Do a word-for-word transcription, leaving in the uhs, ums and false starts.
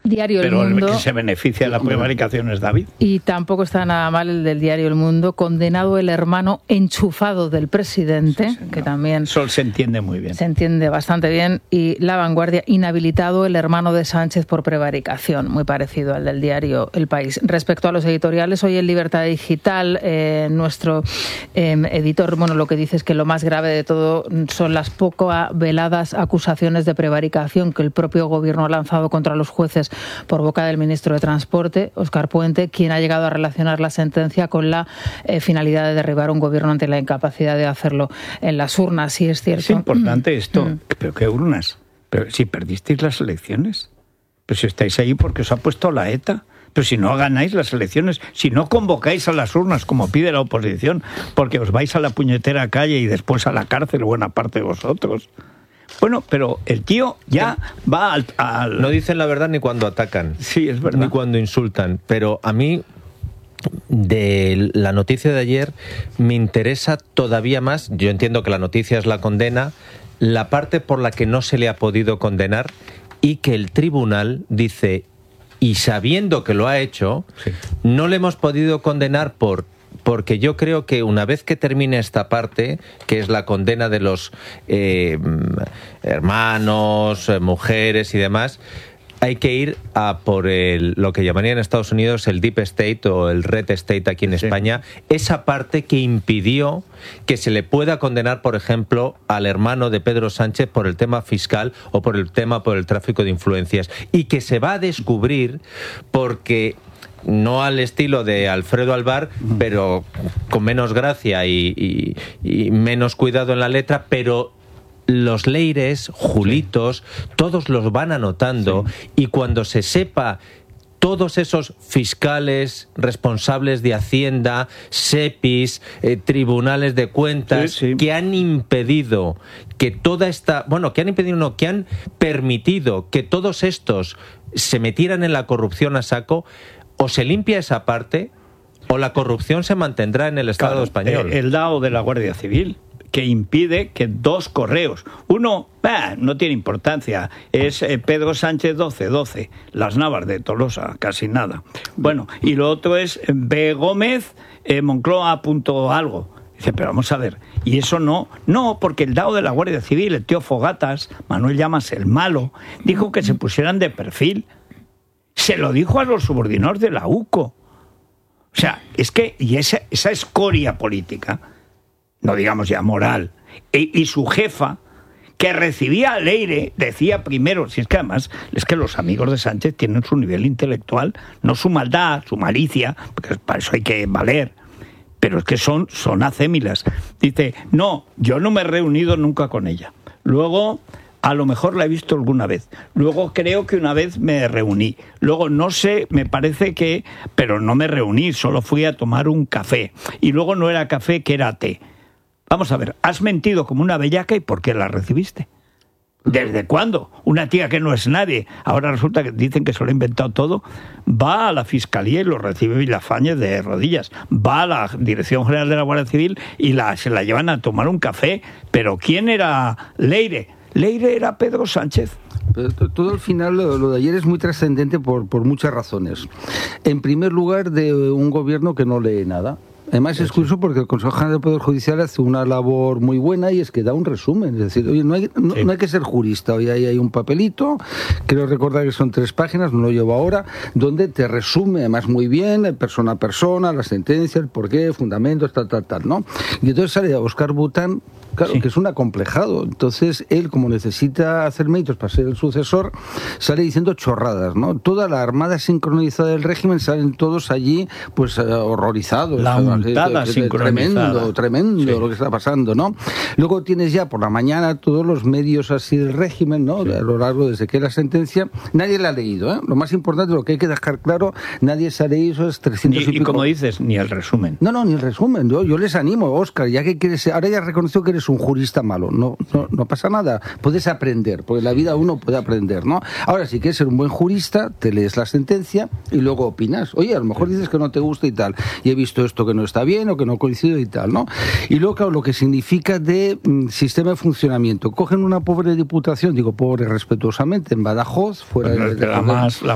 Diario El Pero Mundo. el que se beneficia de la prevaricación es David. Y tampoco está nada mal el del Diario El Mundo, condenado el hermano enchufado del presidente, sí, que también... Eso se entiende muy bien. Se entiende bastante bien. Y La Vanguardia, inhabilitado el hermano de Sánchez por prevaricación, muy parecido al del diario El País. Respecto a los editoriales, hoy en Libertad Digital, eh, nuestro eh, editor, bueno, lo que dice es que lo más grave de todo son las poco veladas acusaciones de prevaricación que el propio gobierno ha lanzado contra los jueces por boca del ministro de Transporte, Óscar Puente, quien ha llegado a relacionar la sentencia con la eh, finalidad de derribar un gobierno ante la incapacidad de hacerlo en las urnas. Sí, es cierto. Es importante esto. Mm. ¿Pero qué urnas? Pero si perdisteis las elecciones. Pero si estáis ahí porque os ha puesto la ETA. Pero si no ganáis las elecciones, si no convocáis a las urnas como pide la oposición, porque os vais a la puñetera calle y después a la cárcel buena parte de vosotros. Bueno, pero el tío ya va al, al... No dicen la verdad ni cuando atacan. Sí, es verdad. Ni cuando insultan. Pero a mí, de la noticia de ayer, me interesa todavía más. Yo entiendo que la noticia es la condena, la parte por la que no se le ha podido condenar y que el tribunal dice, y sabiendo que lo ha hecho, sí, no le hemos podido condenar por... Porque yo creo que una vez que termine esta parte, que es la condena de los eh, hermanos, mujeres y demás, hay que ir a por el, lo que llamarían en Estados Unidos el Deep State o el Red State aquí en sí. España, esa parte que impidió que se le pueda condenar, por ejemplo, al hermano de Pedro Sánchez por el tema fiscal o por el tema por el tráfico de influencias, y que se va a descubrir porque... no al estilo de Alfredo Alvar, pero con menos gracia y, y, y menos cuidado en la letra, pero los leires, Julitos, sí, todos los van anotando, sí, y cuando se sepa todos esos fiscales, responsables de Hacienda, SEPIs, eh, tribunales de cuentas, sí, sí, que han impedido que toda esta... Bueno, que han impedido, no, que han permitido que todos estos se metieran en la corrupción a saco, o se limpia esa parte o la corrupción se mantendrá en el Estado, claro, español. El D A O de la Guardia Civil, que impide que dos correos, uno, bah, no tiene importancia, es eh, Pedro Sánchez doce doce, Las Navas de Tolosa, casi nada. Bueno, y lo otro es B. Gómez, eh, Moncloa punto algo. Dice, pero vamos a ver, y eso no, no, porque el D A O de la Guardia Civil, el tío Fogatas, Manuel Llamas el malo, dijo que se pusieran de perfil. Se lo dijo a los subordinados de la U C O. O sea, es que, y esa, esa escoria política, no digamos ya moral, y, y su jefa, que recibía a Leire, decía primero, si es que además, es que los amigos de Sánchez tienen su nivel intelectual, no su maldad, su malicia, porque para eso hay que valer, pero es que son, son acémilas. Dice, no, yo no me he reunido nunca con ella. Luego... a lo mejor la he visto alguna vez. Luego creo que una vez me reuní. Luego no sé, me parece que... Pero no me reuní, solo fui a tomar un café. Y luego no era café, que era té. Vamos a ver, has mentido como una bellaca, ¿y por qué la recibiste? ¿Desde cuándo? Una tía que no es nadie, ahora resulta que dicen que se lo ha inventado todo, va a la Fiscalía y lo recibe Villafañez de rodillas, va a la Dirección General de la Guardia Civil y la, se la llevan a tomar un café. ¿Pero quién era Leire? Leire era Pedro Sánchez. Pero todo al final, lo, lo de ayer es muy trascendente por, por muchas razones. En primer lugar, de un gobierno que no lee nada. Además es curioso porque el Consejo General del Poder Judicial hace una labor muy buena y es que da un resumen. Es decir, oye, no hay, no, sí. no hay que ser jurista. Hoy hay, hay un papelito, creo recordar que son tres páginas, no lo llevo ahora, donde te resume además muy bien, persona a persona, la sentencia, el porqué, fundamentos, tal, tal, tal, ¿no? Y entonces sale a Óscar Bután, claro, sí. que es un acomplejado. Entonces él, como necesita hacer méritos para ser el sucesor, sale diciendo chorradas, ¿no? Toda la armada sincronizada del régimen salen todos allí, pues uh, horrorizados. La ¿sabes? montada sincronizada. Tremendo, tremendo sí. lo que está pasando, ¿no? Luego tienes ya por la mañana todos los medios así del régimen, ¿no? Sí. A lo largo desde que la sentencia, nadie la ha leído, ¿eh? Lo más importante, lo que hay que dejar claro, nadie se ha leído esos trescientos y, y, y como dices, ni el resumen. No, no, ni el resumen. Yo, yo les animo, Óscar, ya que quieres, ahora ya has reconocido que eres un jurista malo, no, no, no pasa nada, puedes aprender, porque en la vida uno puede aprender, ¿no? Ahora, si quieres ser un buen jurista, te lees la sentencia y luego opinas. Oye, a lo mejor dices que no te gusta y tal, y he visto esto que no está bien o que no coincide y tal, ¿no? Y luego, claro, lo que significa de mm, sistema de funcionamiento. Cogen una pobre diputación, digo pobre respetuosamente, en Badajoz, fuera de, de, de la, más, la